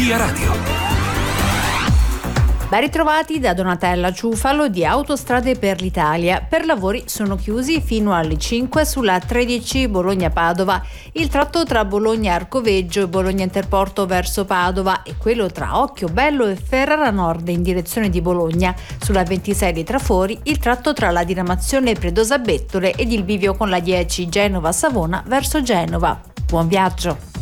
Via Radio. Ben ritrovati da Donatella Ciufalo di Autostrade per l'Italia. Per lavori sono chiusi fino alle 5 sulla 13 Bologna-Padova, il tratto tra Bologna-Arcoveggio e Bologna-Interporto verso Padova e quello tra Occhiobello e Ferrara Nord in direzione di Bologna. Sulla 26 di Trafori il tratto tra la diramazione Predosa-Bettole ed il bivio con la 10 Genova-Savona verso Genova. Buon viaggio!